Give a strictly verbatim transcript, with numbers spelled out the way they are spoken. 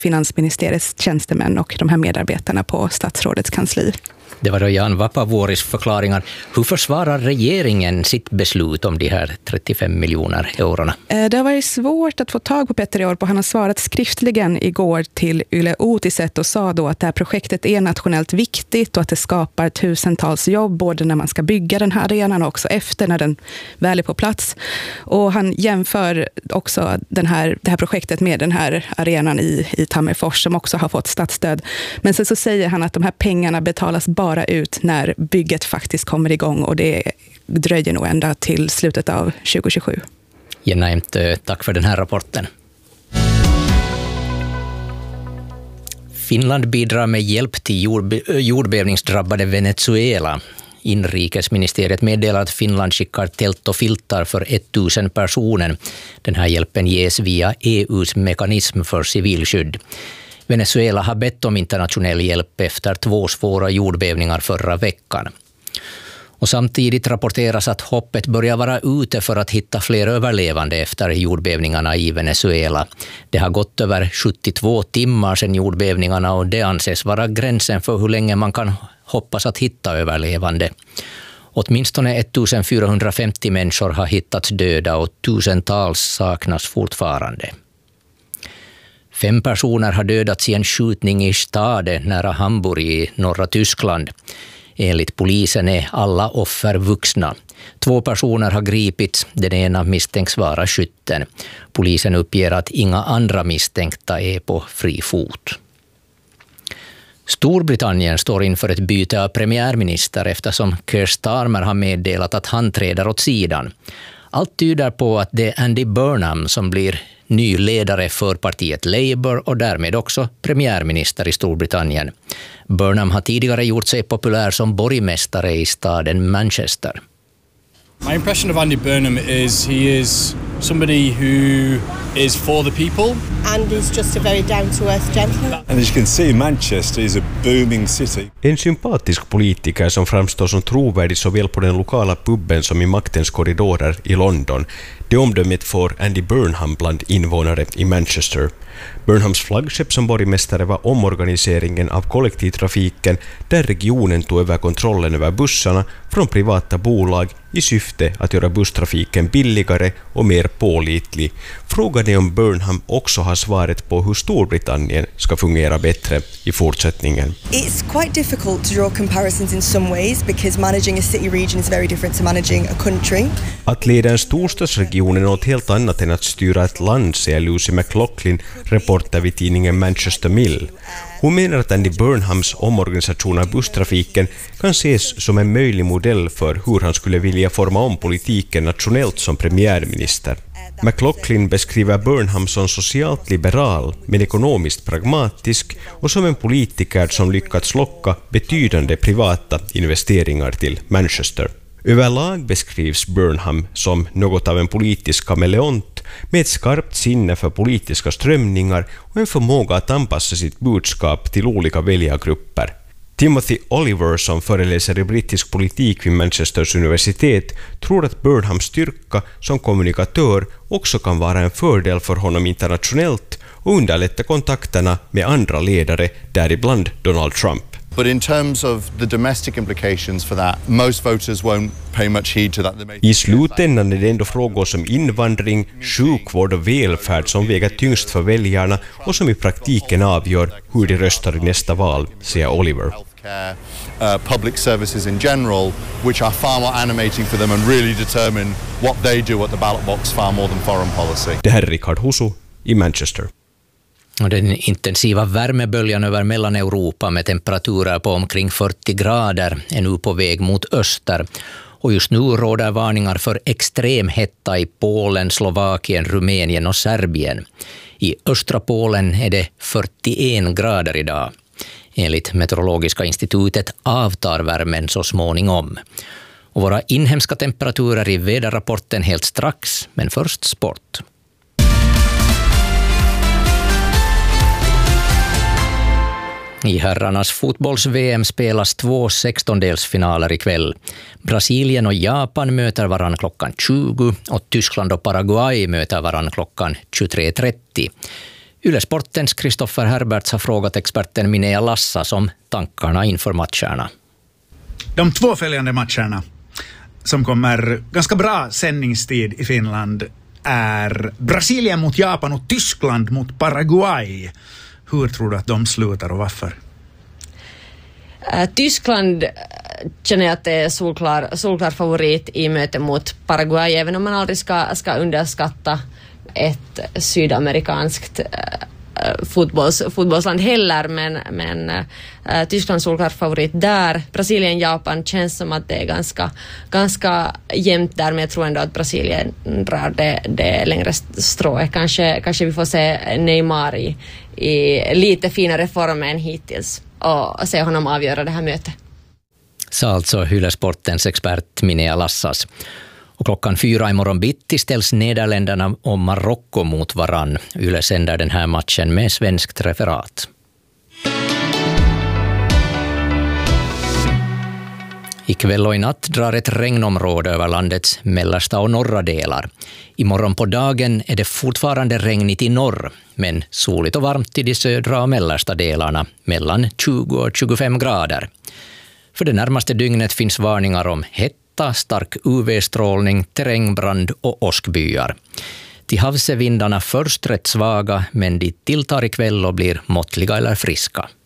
finansministeriets tjänstemän och de här medarbetarna på statsrådets kansli. Det var då Jan Vapavuoris förklaringar. Hur försvarar regeringen sitt beslut om de här trettiofem miljoner eurona? Det har varit svårt att få tag på Petteri Orpo. Han har svarat skriftligen igår till Yle Uutiset och sa då att det här projektet är nationellt viktigt och att det skapar tusentals jobb både när man ska bygga den här arenan och också efter när den väl är på plats. Och han jämför också den här, det här projektet med den här arenan i, i Tammerfors som också har fått statsstöd. Men sen så säger han att de här pengarna betalas bara ut när bygget faktiskt kommer igång och det dröjer nog ända till slutet av tjugohundratjugosju. Jenna Emtö, tack för den här rapporten. Finland bidrar med hjälp till jordb- jordbävningsdrabbade Venezuela. Inrikesministeriet meddelar att Finland skickar tält och filtar för tusen personer. Den här hjälpen ges via E U:s mekanism för civilskydd. Venezuela har bett om internationell hjälp efter två svåra jordbävningar förra veckan. Och samtidigt rapporteras att hoppet börjar vara ute för att hitta fler överlevande efter jordbävningarna i Venezuela. Det har gått över sjuttiotvå timmar sedan jordbävningarna och det anses vara gränsen för hur länge man kan hoppas att hitta överlevande. Åtminstone fjortonhundrafemtio människor har hittats döda och tusentals saknas fortfarande. Fem personer har dödats i en skjutning i Stade nära Hamburg i norra Tyskland. Enligt polisen är alla offer vuxna. Två personer har gripits, den ena misstänks vara skytten. Polisen uppger att inga andra misstänkta är på fri fot. Storbritannien står inför ett byte av premiärminister eftersom Keir Starmer har meddelat att han träder åt sidan. Allt tyder på att det är Andy Burnham som blir ny ledare för partiet Labour och därmed också premiärminister i Storbritannien. Burnham har tidigare gjort sig populär som borgmästare i staden Manchester. My impression of Andy Burnham is he is somebody who is for the people. And he's just a very down-to-earth gentleman. And as you can see, Manchester is a booming city. En sympatisk politiker som framstår som trovärdig såväl på den lokala pubben som i maktens korridorer i London. Det omdömet får Andy Burnham bland invånare i Manchester. Burnhams flaggskepp som borgmästare var omorganiseringen av kollektivtrafiken där regionen tog över kontrollen över bussarna från privata bolag i syfte att göra busstrafiken billigare och mer pålitlig. Frågan är om Burnham också har svaret på hur Storbritannien ska fungera bättre i fortsättningen. It's quite difficult to draw comparisons in some ways because managing a city region is very different to managing a country. Att leda en storstadsregion är något helt annat än att styra ett land, säger Lucy McLaughlin, reporter vid tidningen Manchester Mill. Hon menar att Andy Burnhams omorganisation av busstrafiken kan ses som en möjlig modell för hur han skulle vilja forma om politiken nationellt som premiärminister. McLaughlin beskriver Burnham som socialt liberal men ekonomiskt pragmatisk och som en politiker som lyckats locka betydande privata investeringar till Manchester. Överlag beskrivs Burnham som något av en politisk kameleont med ett skarpt sinne för politiska strömningar och en förmåga att anpassa sitt budskap till olika väljargrupper. Timothy Oliver, som föreläser i brittisk politik vid Manchesters universitet, tror att Burnhams styrka som kommunikatör också kan vara en fördel för honom internationellt och underlätta kontakterna med andra ledare, däribland Donald Trump. But in terms of the domestic implications for that, most voters won't pay much heed to that. I slutändan är det ändå frågor som invandring, sjukvård och välfärd som väger tyngst för väljarna och som i praktiken avgör hur de röstar i nästa val, säger Oliver. Uh, public services in general, which are far more animating for them and really determine what they do at the ballot box far more than foreign policy. Det här är Richard Husu i Manchester. Och den intensiva värmeböljan över Mellaneuropa med temperaturer på omkring fyrtio grader är nu på väg mot öster. Och just nu råder varningar för extrem hetta i Polen, Slovakien, Rumänien och Serbien. I östra Polen är det fyrtioen grader idag. Enligt Meteorologiska institutet avtar värmen så småningom. Och våra inhemska temperaturer i väderrapporten helt strax, men först sport. I herrarnas fotbolls-V M spelas två sextondelsfinaler ikväll. Brasilien och Japan möter varann klockan tjugo och Tyskland och Paraguay möter varann klockan tjugotre trettio. Yle Sportens Kristoffer Herberts har frågat experten Minea Lassas om tankarna inför matcherna. De två följande matcherna som kommer ganska bra sändningstid i Finland är Brasilien mot Japan och Tyskland mot Paraguay. Hur tror du att de slutar och varför? Äh, Tyskland känner jag att det är solklar, solklar favorit i möte mot Paraguay, även om man aldrig ska, ska underskatta ett sydamerikanskt äh, fotbolls, fotbollsland heller, men, men äh, Tyskland solklar favorit där. Brasilien, Japan känns som att det är ganska, ganska jämnt där, men jag tror ändå att Brasilien drar det, det längre strået. Kanske, kanske vi får se Neymar i, i lite finare form än hittills och se honom avgöra det här mötet. Sa alltså Yle Sportens expert Minea Lassas. Och klockan fyra i morgon bitti ställs Nederländerna och Marocko mot varann. Yle sänder den här matchen med svenskt referat. Ikväll och i natt drar ett regnområde över landets mellersta och norra delar. Imorgon på dagen är det fortfarande regnigt i norr, men soligt och varmt i de södra och mellersta delarna, mellan tjugo och tjugofem grader. För det närmaste dygnet finns varningar om hetta, stark U V-strålning, terrängbrand och åskbyar. Till havs är vindarna först rätt svaga, men de tilltar ikväll och blir måttliga eller friska.